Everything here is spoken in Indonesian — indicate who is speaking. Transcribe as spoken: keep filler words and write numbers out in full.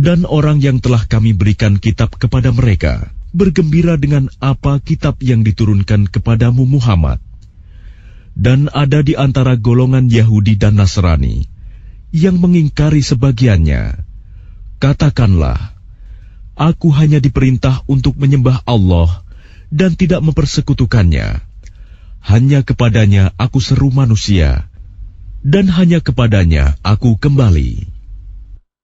Speaker 1: Dan orang yang telah kami berikan kitab kepada mereka bergembira dengan apa kitab yang diturunkan kepadamu Muhammad. Dan ada di antara golongan Yahudi dan Nasrani yang mengingkari sebagiannya. Katakanlah, aku hanya diperintah untuk menyembah Allah dan tidak mempersekutukannya. Hanya kepadanya aku seru manusia, dan hanya kepadanya aku kembali.